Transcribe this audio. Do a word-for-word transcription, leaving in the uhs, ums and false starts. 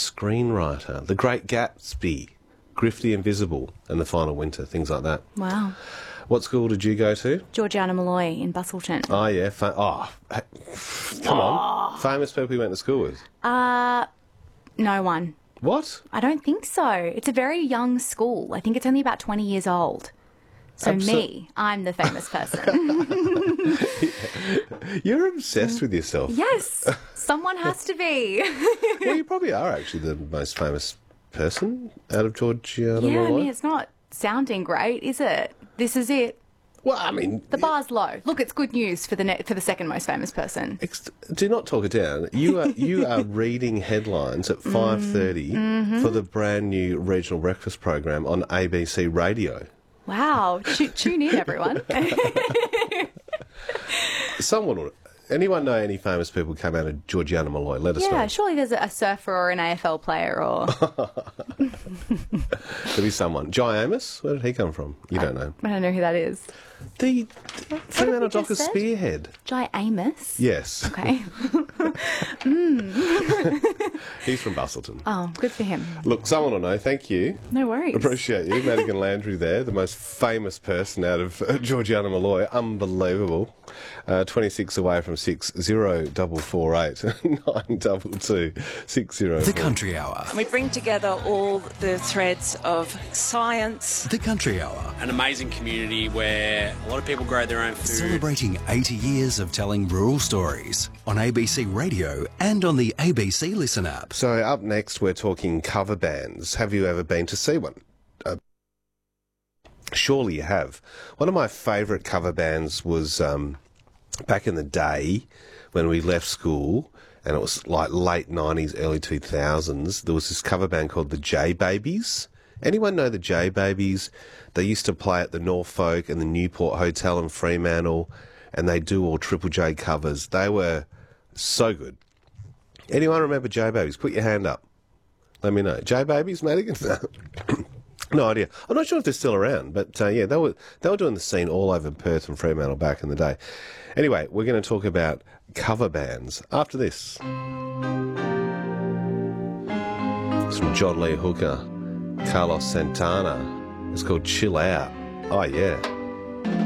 screenwriter. The Great Gatsby, Griff the Invisible, and The Final Winter, things like that. Wow. What school did you go to? Georgiana Malloy in Bustleton. Oh, yeah. Fa- oh, come on. Famous people you went to school with? Uh, no one. What? I don't think so. It's a very young school. I think it's only about twenty years old. So Abso- me, I'm the famous person. You're obsessed with yourself. Yes, someone has to be. Well, you probably are actually the most famous person out of Georgiana Yeah, I Malloy. mean, it's not sounding great, is it? This is it. Well, I mean... The bar's low. Look, it's good news for the ne- for the second most famous person. Ex- do not talk it down. You are you are reading headlines at five thirty Mm-hmm. for the brand new regional breakfast program on A B C Radio. Wow. Tu- tune in, everyone. Someone will... Anyone know any famous people came out of Georgiana Malloy? Let us Yeah, know. surely there's a, a surfer or an A F L player or... There'll be someone. Jai Amos? Where did he come from? You don't know. I don't know who that is. The Fremantle we just Dockers said? spearhead. Jai Amos? Yes. Okay. He's from Bustleton. Oh, good for him. Look, someone will know. Thank you. No worries. Appreciate you. Madigan Landry there, the most famous person out of uh, Georgiana Malloy. Unbelievable. Uh, twenty-six away from six, zero double four eight, nine double two, six zero. The Country Hour. We bring together all the threads of science. The Country Hour. An amazing community where a lot of people grow their own food. Celebrating eighty years of telling rural stories on A B C Radio and on the A B C Listen app. So up next, we're talking cover bands. Have you ever been to see one? Uh, surely you have. One of my favourite cover bands was um, back in the day when we left school, and it was like late nineties, early two thousands. There was this cover band called the J Babies. Anyone know the J Babies? They used to play at the Norfolk and the Newport Hotel in Fremantle, and they do all Triple J covers. They were so good. Anyone remember J Babies? Put your hand up. Let me know. J Babies, Madigan? No idea. I'm not sure if they're still around, but uh, yeah, they were they were doing the scene all over Perth and Fremantle back in the day. Anyway, we're going to talk about cover bands after this. It's from John Lee Hooker, Carlos Santana. It's called Chill Out. Oh yeah.